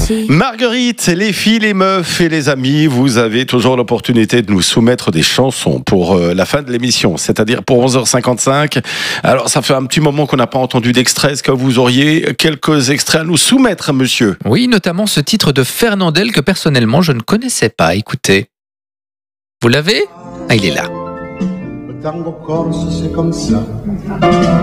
Marguerite, les filles, les meufs et les amis, vous avez toujours l'opportunité de nous soumettre des chansons pour la fin de l'émission, c'est-à-dire pour 11h55. Alors, ça fait un petit moment qu'on n'a pas entendu d'extrait. Est-ce que vous auriez quelques extraits à nous soumettre, monsieur ? Oui, notamment ce titre de Fernandel que personnellement je ne connaissais pas. Écoutez. Vous l'avez ? Ah, il est là. Le tango corse, c'est comme ça.